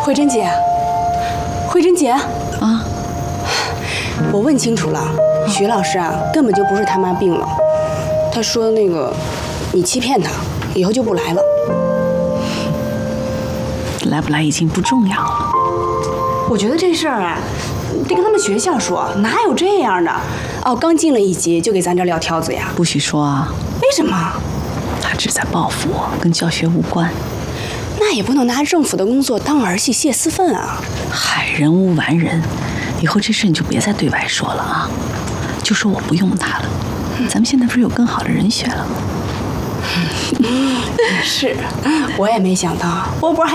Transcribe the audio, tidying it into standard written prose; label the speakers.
Speaker 1: 慧珍姐，慧珍姐
Speaker 2: 啊，
Speaker 1: 我问清楚了，徐老师啊，根本就不是他妈病了。他说那个，你欺骗他，以后就不来了。
Speaker 2: 来不来已经不重要了。
Speaker 1: 我觉得这事儿啊，得跟他们学校说，哪有这样的？哦，刚进了一级就给咱这撂挑子呀？
Speaker 2: 不许说啊！
Speaker 1: 为什么？
Speaker 2: 他只在报复我，跟教学无关。
Speaker 1: 那也不能拿政府的工作当儿戏泄私愤啊！
Speaker 2: 嗨，人无完人，以后这事你就别再对外说了啊，就说我不用他了。咱们现在不是有更好的人选了吗？
Speaker 1: 是，我也没想到，我不是还